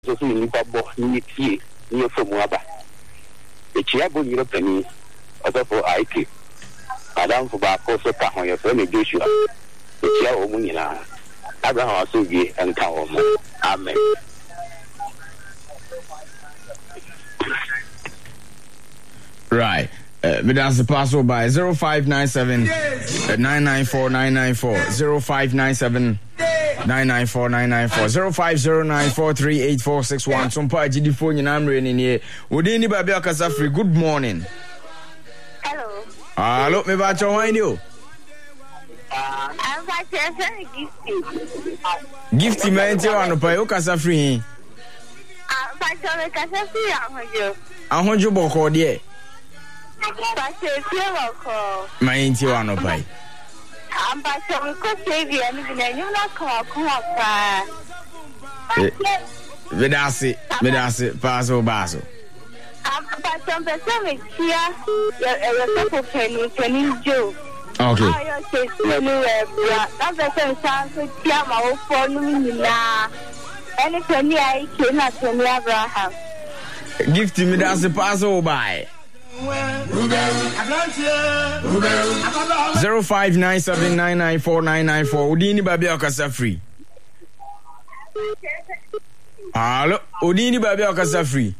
so so ni babo ni tie ni fomu aba e chia bo ni pani ọsọfọ IK Adam for ba ko so ka ho ye so ni Joshua e chia o mu nyina Abraham asogie enka o mu amen. Right. But that's the password by 0597 994 994 0597 994 994 0509 438461. Some part of the phone and I'm reading here. Would anybody be free? Good morning. Hello. Hello, me back to wine you. I'm back to Gifty. Gifty man, you want to pay your casa free? I'm back to casa free. I want you book or dear. My auntie want to pay. I'm back to Cossavia and you're not come up. Vedasi, Basso Basso. I'm back to the stomach here. A couple penny Joe. Okay. I say, that's the same sound to Tiama for Lumina. Any penny I cannot tell me Abraham. Gift me that's the Paso by 0597994994. Udini baby okasa free. Hello, Udini baby okasa free.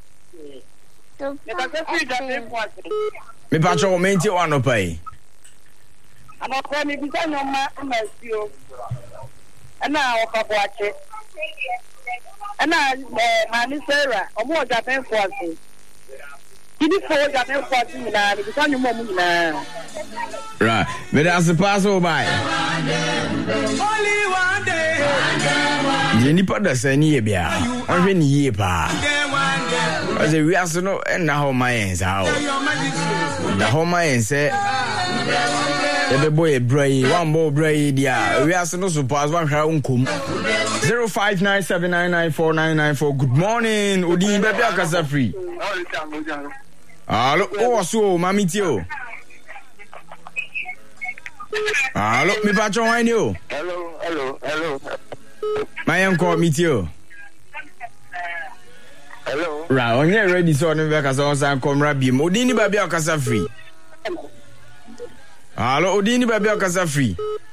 Me pacho menti wano pay. Ama kwa mi bisa nyoma masio. Ana okabwache. Ana mani Sarah, omo Japan force. Kidi for Japan force na mi bisa nyoma mu na. Right. But that's the Paso by. Only one day. Jenny pada sani bia. Onhwe ni ye pa. As we aso no na ho mayensa ho. Na ho mayense. Ebe boy bray, one more bray dia. We aso no suppose one hwa unkum. 0597994994. Good morning. Odi baby akasa free. Hello, oh so mami tio. Hello, me pacho wine you. Hello. My uncle meet you. Hello. Right, on you ready so on back as on come rabi. Odini baby akasa free. Hello, Odini baby akasa free.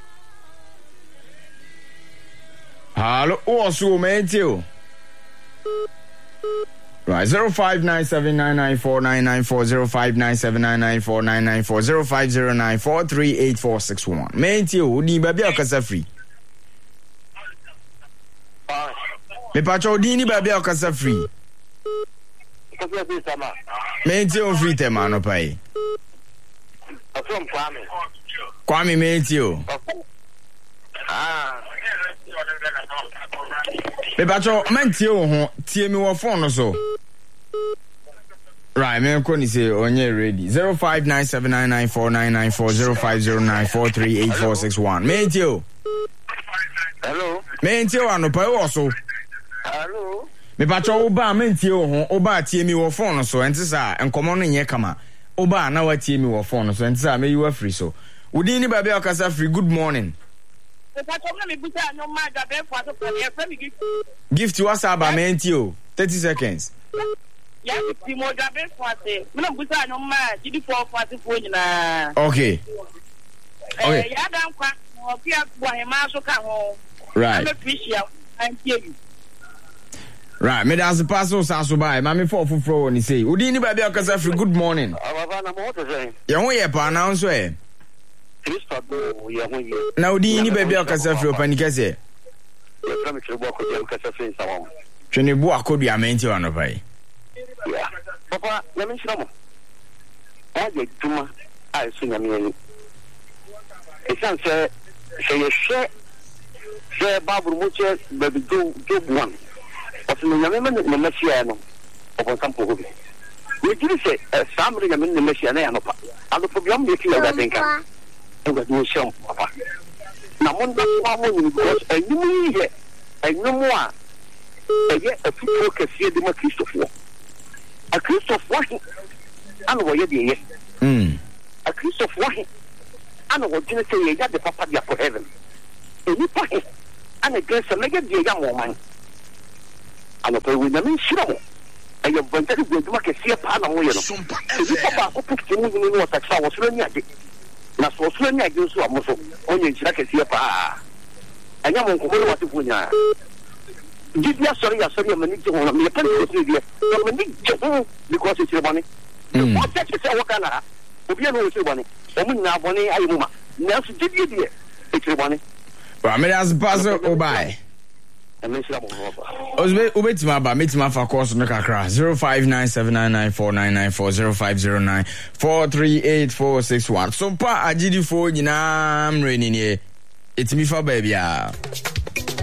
Hello, oh so man tio. Right, 0597994994 0597994994 0509438461. Man tio, Odini baby akasa free. Me pacho Odini baby akasa free. Menti on free tema no pai. From Kwame menti o. Me pacho menti o ho tie me wo phone no so. Right, me ko ni say onye ready. 0597994994 0509438461. Menti o. Hello. Menti o no pai wo so. Hello. Me pacho oba menti o ho oba tie me wo phone so entisa enkomo no nye kama oba na wa tie me wo phone so entisa me you free so udi ni baby akasa free. Good morning. Me pacho na mi bisa nyoma Japan force for e fa mi gift WhatsApp menti o 30 seconds. Ya ti mo Japan force me na bisa nyoma kidi for force for nyina. Okay. Okay. Ya dan kwa o pia bo he ma so ka ho. Right. Me appreciate and you. Right, me that's the paso saso by. Mami for ni say. Udi ni baby akasa free. Good morning. Ababa mo to say. Ya ho ye pa na so e. Kristo do ye ho ye. Na udi ni baby akasa free opanika say. Ye from Kristo ko je akasa free sawo. Twene bu akodu amenti wa no pai. Yeah. Papa, let me show you. I get tuma I sing a me. It's say you share Bible much baby do one. But no nyame no machia no o sample ho bi we did say samre nyame no machia na no pa ado problem dey feel that denka e go do sham papa na mon da wa mo ni because anyum here anyum a eye a future kase de ma Christopher a Christopher ana wo ye de ye a Christopher ana wo dine say ye ya de papa dia for heaven e ni pa ana grace na ye de ya mo man anɔpɛ wo nyame nhyira mo ɛyɛ voluntary gu adwuma kɛseɛ paa na moyɛ no nipa baako pokite mu nyini ne wɔtaksa wɔsoro ani agye na sɛ wɔsoro ani agye nso a mo so ɔnyɛ nhyira kɛseɛ paa ɛnyɛ mo nkɔkɔ ne watefoɔ nyaa gidi asɔre yɛ asɔre yɛ m'ani gye ho meyɛpɛ ne sɛ deɛ na m'ani gye ho because ɛkyerɛ bɔne wɔsɛ kye sɛ wɔka na ha obiara ne wɔkyerɛ bɔne ɔmo nyinaa bɔne ayɛ mu ma nanso gyidie deɛ ɛkyerɛ bɔne mede ase pa sɛ wobae wobɛtumi aba mɛtumi afa kɔɔ so no kakra 0597994994 0509438461 so mpa agyedifoɔ nyinaa mmerɛ ninie ɛtumi fa baabiaa